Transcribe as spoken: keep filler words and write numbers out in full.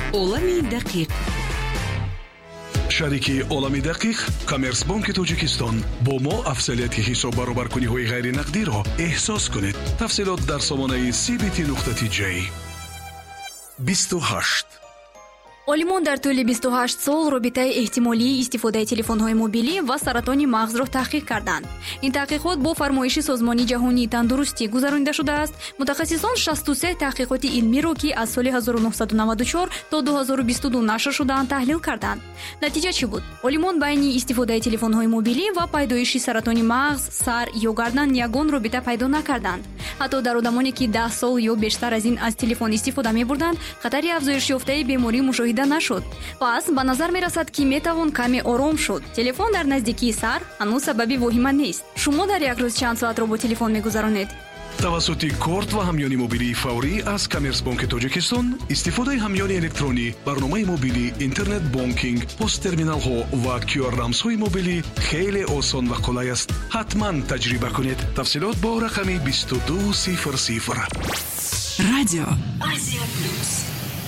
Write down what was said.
عالم دقیق. شریک عالم دقیق کامرس بانک تاجیکستان با ما افضلیت حساب برابرکنی‌های غیر نقدی را احساس کنید. تفصیلات در سامانه سی بی تی نقطه تی جی. بیست و هشت олимон дар тӯли бисту ҳашт сол робитаи эҳтимолии истифодаи телефонҳои мобилӣ ва саратони мағзро таҳқиқ карданд. Ин таҳқиқот бо фармоиши Созмони ҷаҳонии тандурустӣ гузаронида шудааст. Мутахассисон шасту се таҳқиқоти илмиро, ки аз соли ҳазору нуҳсаду наваду чор то дуҳазору бисту ду нашр шудаанд, таҳлил карданд. Натиҷа чӣ буд? Олимон байни истифодаи телефонҳои мобилӣ ва пайдоиши саратони мағз, сар ё гардан ягон робита пайдо накарданд. ҳатто дар одамоне, ки даҳ сол ё бештар аз ин аз телефон истифода мебурданд, хатари афзоишёфтаи беморӣ мушоҳида нашуд. Пас ба назар мерасад, ки метавон каме ором шуд. Телефон дар наздикии сар ҳанӯз сабаби вохима нест. Шумо дар як рӯз чанд соатро бо телефон мегузаронед? тавассути корт ва ҳамёни мобилии фаврӣ аз Коммерс банки Тоҷикистон, истифодаи ҳамёни электронӣ, барномаи мобилӣ, интернет бонкинг, посттерминалҳо ва кю ар рамзҳои мобилӣ хеле осон ва қулай аст. ҳатман таҷриба кунед. тафсилот бо рақами бисту ду сифр сифр. радио Азия плюс.